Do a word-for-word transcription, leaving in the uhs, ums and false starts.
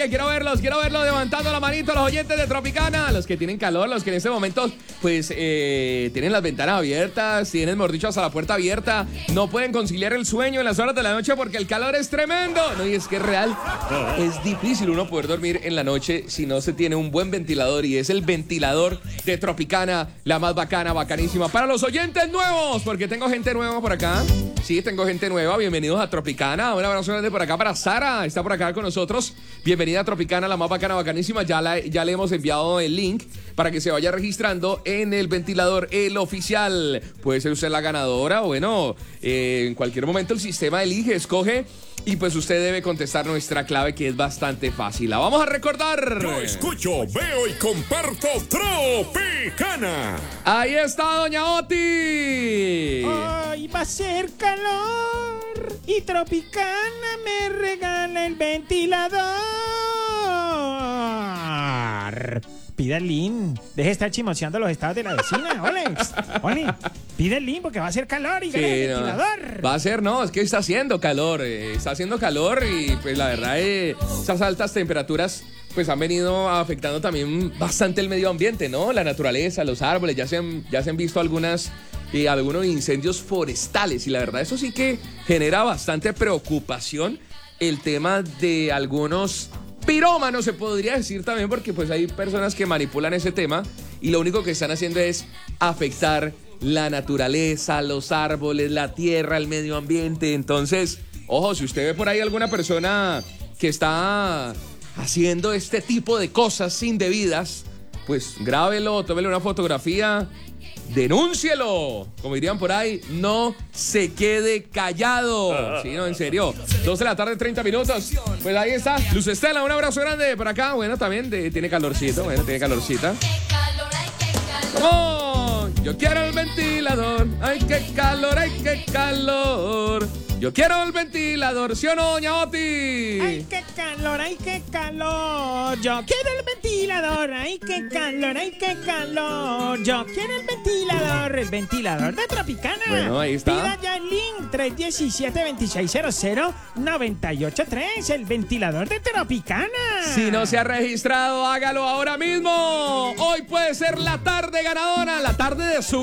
Oye, quiero verlos, quiero verlos levantando la manito, los oyentes de Tropicana, los que tienen calor, los que en este momento, pues, eh, tienen las ventanas abiertas, tienen, mejor dicho, hasta la puerta abierta, no pueden conciliar el sueño en las horas de la noche porque el calor es tremendo. No, y es que es real, es difícil uno poder dormir en la noche si no se tiene un buen ventilador, y es el ventilador de Tropicana, la más bacana, bacanísima. Para los oyentes nuevos, porque tengo gente nueva por acá. Sí, tengo gente nueva. Bienvenidos a Tropicana. Un abrazo grande por acá para Sara. Está por acá con nosotros. Bienvenida a Tropicana, la más bacana, bacanísima. Ya, la, ya le hemos enviado el link para que se vaya registrando en el ventilador, el oficial. Puede ser usted la ganadora o bueno, eh, en cualquier momento el sistema elige, escoge. Y pues usted debe contestar nuestra clave, que es bastante fácil. La vamos a recordar. Yo escucho, veo y comparto Tropicana. Ahí está Doña Oti. Hoy va a ser calor y Tropicana me regala el ventilador. Pida el link. Deje de estar chimoseando los estados de la vecina. Ole, ole. Pide el link porque va a hacer calor y Sí, gana el no. ventilador. Va a ser, no, es que está haciendo calor, eh, está haciendo calor y pues la verdad eh, esas altas temperaturas pues han venido afectando también bastante el medio ambiente, ¿no? La naturaleza, los árboles, ya se han, ya se han visto algunas, eh, algunos incendios forestales y la verdad eso sí que genera bastante preocupación el tema de algunos pirómanos, se podría decir también, porque pues hay personas que manipulan ese tema y lo único que están haciendo es afectar la naturaleza, los árboles, la tierra, el medio ambiente. Entonces, ojo, si usted ve por ahí alguna persona que está haciendo este tipo de cosas indebidas, pues grábelo, tómele una fotografía, denúncielo, como dirían por ahí, no se quede callado. Sí, no, en serio. doce de la tarde, treinta minutos. Pues ahí está. Luz Estela, un abrazo grande por acá. Bueno, también de, tiene calorcito, bueno, tiene calorcita. ¡Oh! Yo quiero el ventilador. ¡Ay, qué calor, ay, qué calor! Yo quiero el ventilador, ¿sí o no, Doña Oti? Ay, qué calor, ay, qué calor. Yo quiero el ventilador, ay, qué calor, ay, qué calor. Yo quiero el ventilador, el ventilador de Tropicana. Bueno, ahí está. Pida ya el link tres uno siete, dos seis cero cero, nueve ocho tres, el ventilador de Tropicana. Si no se ha registrado, hágalo ahora mismo. Hoy puede ser la tarde ganadora, la tarde de su